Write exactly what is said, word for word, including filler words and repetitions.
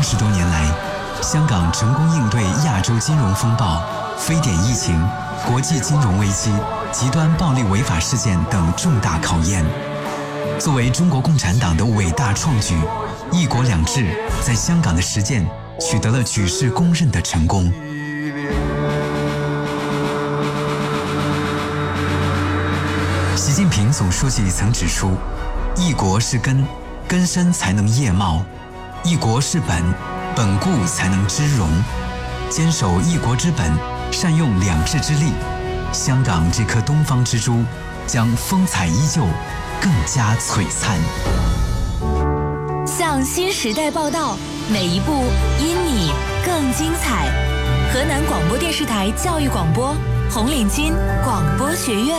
十多年来，香港成功应对亚洲金融风暴、非典疫情、国际金融危机、极端暴力违法事件等重大考验。作为中国共产党的伟大创举，一国两制在香港的实践取得了举世公认的成功。习近平总书记曾指出，一国是根，根深才能叶茂；一国是本，本固才能枝荣。坚守一国之本，善用两制之力，香港这颗东方之珠将风采依旧，更加璀璨。 向新时代报道，每一步因你更精彩。河南广播电视台教育广播，红领巾广播学院。